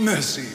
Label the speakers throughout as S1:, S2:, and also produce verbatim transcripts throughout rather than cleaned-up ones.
S1: Mercy.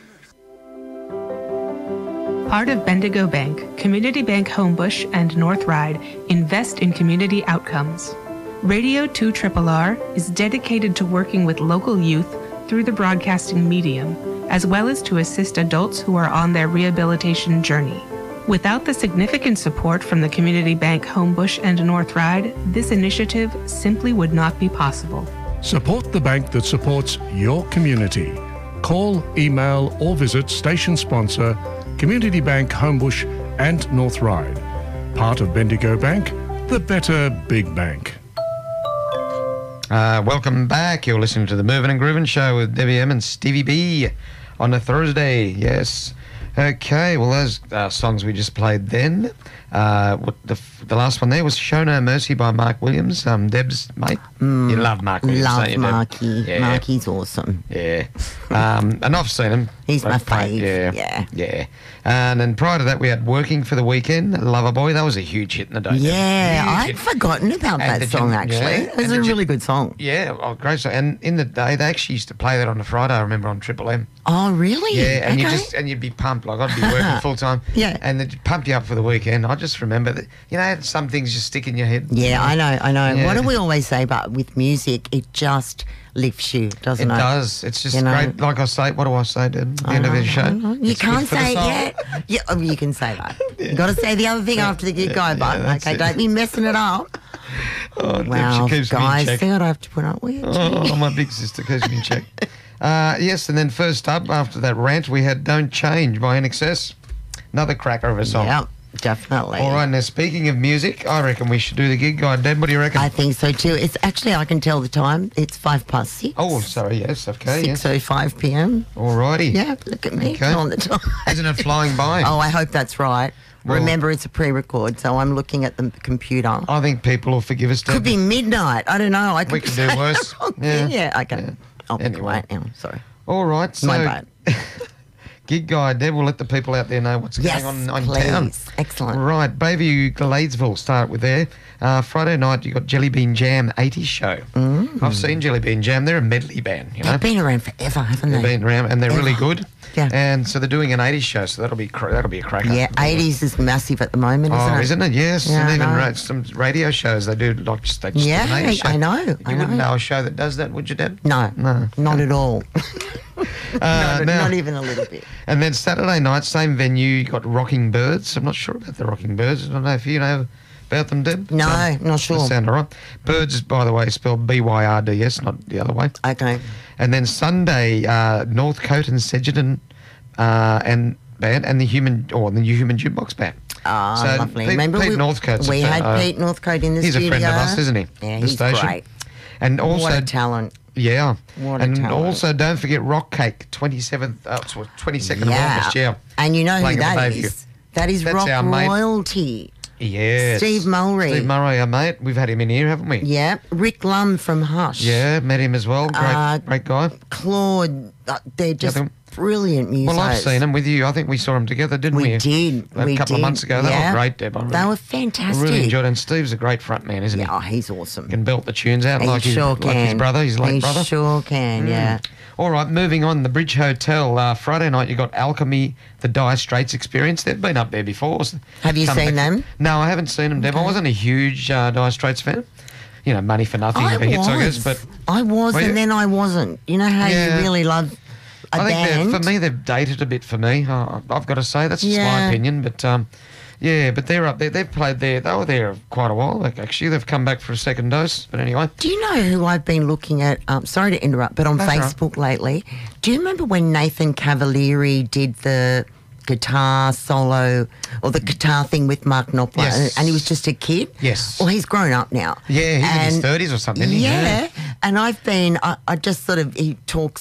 S2: Part of Bendigo Bank, Community Bank Homebush and North Ryde invest in community outcomes. Radio two R R R is dedicated to working with local youth through the broadcasting medium, as well as to assist adults who are on their rehabilitation journey. Without the significant support from the Community Bank Homebush and North Ryde, this initiative simply would not be possible.
S3: Support the bank that supports your community. Call, email or visit station sponsor Community Bank Homebush and North Ryde. Part of Bendigo Bank, the better big bank.
S4: Uh, welcome back. You're listening to the Moving and Grooving Show with Debbie M and Stevie B on a Thursday. Yes. Okay, well, those uh, songs we just played then. Uh, what the the last one there was Show No Mercy by Mark Williams, um, Deb's mate. Mm, you love Mark Williams,
S5: love
S4: don't you, Deb?
S5: Marky.
S4: Yeah.
S5: Marky's awesome.
S4: Yeah. Um, and I've seen him.
S5: He's my
S4: I've
S5: fave.
S4: Yeah.
S5: Yeah.
S4: Yeah. And then prior to that, we had Working for the Weekend, Lover Boy. That was a huge hit in the day.
S5: Yeah,
S4: Huge
S5: I'd
S4: hit.
S5: forgotten about
S4: And
S5: that
S4: the
S5: song,
S4: gen-
S5: actually.
S4: yeah,
S5: It was
S4: and
S5: a
S4: the gen-
S5: really good song.
S4: Yeah, oh, great song. And in the day, they actually used to play that on a Friday, I remember, on Triple M.
S5: Oh, really?
S4: Yeah, and
S5: okay.
S4: you just and you'd be pumped. Like, I'd be working full time.
S5: Yeah.
S4: And they'd pump you up for the weekend. I just remember that, you know, some things just stick in your head.
S5: Yeah, I know, I know.
S4: Yeah.
S5: What do we always say about with music? It just lifts you, doesn't
S4: It
S5: it?
S4: does. It's just
S5: You know?
S4: great. Like I say, what do I say to the
S5: I
S4: end of
S5: know,
S4: the show?
S5: I know. You
S4: It's good
S5: can't
S4: for the
S5: say it
S4: soul.
S5: yet. Yeah, oh, you can say that. You got to say the other thing after the gig
S4: yeah,
S5: go,
S4: yeah,
S5: but
S4: that's
S5: okay,
S4: it.
S5: don't be messing it up.
S4: Oh, Deb,
S5: Wow,
S4: she keeps me in
S5: guys,
S4: check.
S5: see what I have to put up with?
S4: Oh, my big sister keeps me in check. Uh, yes, and then first up, after that rant, we had Don't Change by N X S. Another cracker of a song.
S5: Yeah, definitely.
S4: All right, now speaking of music, I reckon we should do the gig guide. Dad, what do you reckon?
S5: I think so too. It's actually, I can tell the time. It's five past six.
S4: oh, sorry, yes, okay,
S5: six
S4: yes.
S5: oh five p.m.
S4: All righty.
S5: Yeah, look at me
S4: Okay.
S5: on the time.
S4: Isn't it flying by?
S5: Oh, I hope that's right.
S4: Well-
S5: Remember, it's a pre-record, so I'm looking at the computer.
S4: I think people will forgive us. Deb.
S5: Could be midnight. I don't know. I could
S4: We could
S5: say
S4: do worse.
S5: the wrong
S4: Yeah.
S5: thing. Yeah, okay.
S4: Yeah.
S5: I'll be
S4: Anyway.
S5: quiet now. Sorry.
S4: All right, so
S5: My bad.
S4: gig guide, Deb, we'll let the people out there know what's
S5: Yes,
S4: going on in
S5: please.
S4: town.
S5: Excellent.
S4: Right, Bayview, Gladesville, start with there. Uh, Friday night, you got Jelly Bean Jam eighties show. Mm. I've seen Jelly Bean Jam. They're a medley band, you know.
S5: They've been around forever, haven't
S4: They've
S5: they?
S4: been around and they're really
S5: Ever.
S4: good.
S5: Yeah.
S4: And so they're doing an eighties show, so that'll be cr- that'll be a cracker.
S5: Yeah, eighties is massive at the moment, isn't
S4: Oh,
S5: it?
S4: isn't it? Yes,
S5: Yeah,
S4: and
S5: I
S4: even
S5: know.
S4: ra- some radio shows they do like just they just do
S5: Yeah,
S4: an eighties show.
S5: I know,
S4: You
S5: I
S4: wouldn't
S5: know.
S4: know a show that does that, would you, Deb?
S5: No,
S4: No.
S5: not at all.
S4: Uh,
S5: not,
S4: now-
S5: not even a little bit.
S4: And then Saturday night, same venue, you got Rocking Birds. I'm not sure about the Rocking Birds. I don't know if you know about them, Deb.
S5: No,
S4: Um,
S5: not sure.
S4: They sound all right. Birds, by the way, spelled B Y R D S, not the other way.
S5: Okay.
S4: And then Sunday, uh, Northcote and Sedgerton uh, and band and the Human or the New Human Jukebox band.
S5: Ah,
S4: So
S5: lovely.
S4: Pete-
S5: Remember
S4: Pete
S5: we,
S4: Northcote's a
S5: we
S4: fa-
S5: had
S4: uh,
S5: Pete Northcote in the
S4: He's
S5: studio.
S4: a friend of us, isn't he?
S5: Yeah,
S4: The
S5: he's
S4: station.
S5: great.
S4: And also,
S5: what a talent.
S4: yeah.
S5: What a
S4: and
S5: talent.
S4: also, don't forget Rock Cake, twenty-seventh, uh, twenty-second
S5: Yeah.
S4: of August, yeah.
S5: And you know who
S4: Playing at
S5: that
S4: the Bayview.
S5: is? That is
S4: That's
S5: rock
S4: our mate.
S5: royalty.
S4: Yes.
S5: Steve Mulry.
S4: Steve Murray, our mate. We've had him in here, haven't we?
S5: Yeah. Rick Lum from Hush.
S4: Yeah, met him as well. Great,
S5: Uh,
S4: great guy.
S5: Claude. Uh, they're just
S4: think-
S5: brilliant musicians.
S4: Well, I've seen him with you. I think we saw him together, didn't we?
S5: We did.
S4: A
S5: we
S4: couple
S5: did.
S4: of months ago. They
S5: yeah.
S4: were great, Deb. I
S5: They
S4: really-
S5: were fantastic.
S4: Really enjoyed it. And Steve's a great front man, isn't
S5: Yeah,
S4: he?
S5: oh, he's awesome.
S4: Can belt the tunes out
S5: He
S4: like, his,
S5: sure
S4: like
S5: can.
S4: his brother, his late
S5: he
S4: brother.
S5: sure can,
S4: Mm.
S5: yeah.
S4: All right, moving on. The Bridge Hotel. Uh, Friday night, you got Alchemy, the Dire Straits Experience. They've been up there before.
S5: Have you
S4: Come
S5: seen
S4: back-
S5: them?
S4: No, I haven't seen them, Deb. I
S5: Okay.
S4: wasn't a huge uh, Dire Straits fan. You know, money for nothing
S5: I
S4: of hits,
S5: was.
S4: I guess. But
S5: I was,
S4: Were you?
S5: and then I wasn't. You know how
S4: Yeah.
S5: you really love a
S4: I think
S5: band?
S4: they're- for me, they've dated a bit for me. Uh, I've got to say, that's just my
S5: Yeah.
S4: opinion. But um, yeah, but they're up there. They've played there. They were there quite a while. Like, actually, they've come back for a second dose. But anyway,
S5: Do you know who I've been looking at? Um, sorry to interrupt, but on
S4: That's all right.
S5: Facebook lately. Do you remember when Nathan Cavalieri did the guitar solo or the guitar thing with Mark Knopfler?
S4: Yes.
S5: And, and he was just a kid?
S4: Yes.
S5: Well, he's grown up now.
S4: yeah, he's in his
S5: And-
S4: thirties or something. Isn't he?
S5: Yeah. And I've been, I, I just sort of, he talks